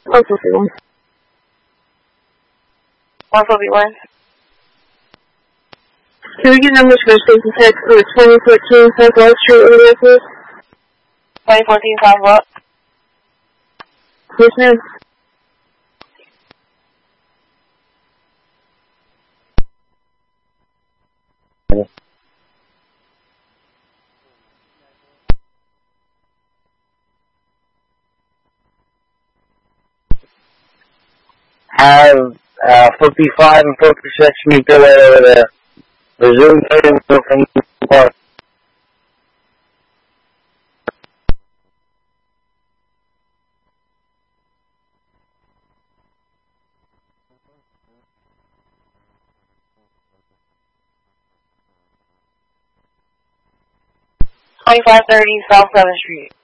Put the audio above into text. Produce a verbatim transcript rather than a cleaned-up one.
one fifty-one. one fifty-one. Can we get numbers for safety text for the twenty fourteen Southwest Street area, please? twenty fourteen South what? Yes, ma'am. Have uh, fifty-five and fifty-six meet their way over there. Resume trading from the park. twenty-five thirty South seventh Street.